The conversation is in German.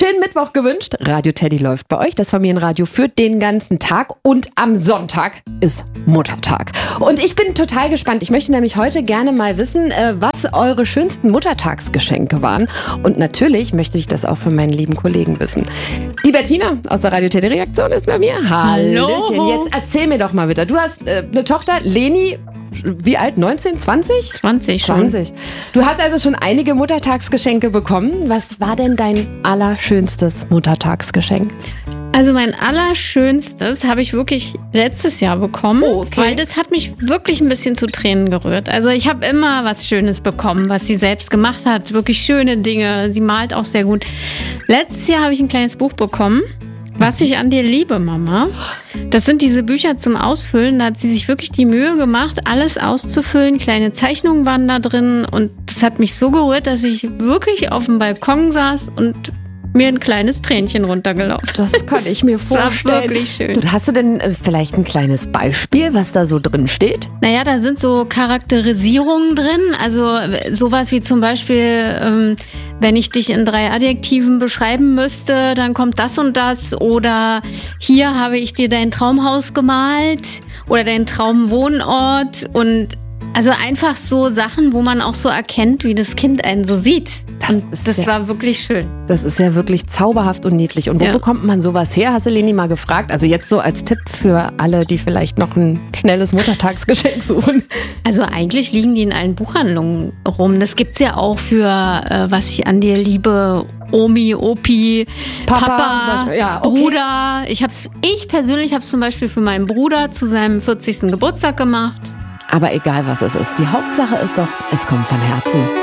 schönen Mittwoch gewünscht. Radio Teddy läuft bei euch, das Familienradio für den ganzen Tag. Und am Sonntag ist Muttertag. Und ich bin total gespannt. Ich möchte nämlich heute gerne mal wissen, was eure schönsten Muttertagsgeschenke waren. Und natürlich möchte ich das auch von meinen lieben Kollegen wissen. Die Bettina aus der Radio Teddy Redaktion ist bei mir. Hallöchen. Jetzt erzähl mir doch mal wieder. Du hast eine Tochter, Leni. Wie alt? 19? 20? 20 schon. 20. Du hast also schon einige Muttertagsgeschenke bekommen. Was war denn dein allerschönstes Muttertagsgeschenk? Also mein allerschönstes habe ich wirklich letztes Jahr bekommen, weil das hat mich wirklich ein bisschen zu Tränen gerührt. Also ich habe immer was Schönes bekommen, was sie selbst gemacht hat. Wirklich schöne Dinge. Sie malt auch sehr gut. Letztes Jahr habe ich ein kleines Buch bekommen. Was ich an dir liebe, Mama. Das sind diese Bücher zum Ausfüllen. Da hat sie sich wirklich die Mühe gemacht, alles auszufüllen. Kleine Zeichnungen waren da drin. Und das hat mich so gerührt, dass ich wirklich auf dem Balkon saß und mir ein kleines Tränchen runtergelaufen. Das kann ich mir vorstellen. Das war wirklich schön. Hast du denn vielleicht ein kleines Beispiel, was da so drin steht? Naja, da sind so Charakterisierungen drin. Also sowas wie zum Beispiel, wenn ich dich in 3 Adjektiven beschreiben müsste, dann kommt das und das. Oder hier habe ich dir dein Traumhaus gemalt oder dein Traumwohnort. Und also einfach so Sachen, wo man auch so erkennt, wie das Kind einen so sieht. Das war wirklich schön. Das ist ja wirklich zauberhaft und niedlich. Und wo bekommt man sowas her? Hast du Leni mal gefragt? Also jetzt so als Tipp für alle, die vielleicht noch ein schnelles Muttertagsgeschenk suchen. Also eigentlich liegen die in allen Buchhandlungen rum. Das gibt's ja auch für was ich an dir liebe, Omi, Opi, Papa, Bruder. Ich persönlich habe es zum Beispiel für meinen Bruder zu seinem 40. Geburtstag gemacht. Aber egal was es ist, die Hauptsache ist doch, es kommt von Herzen.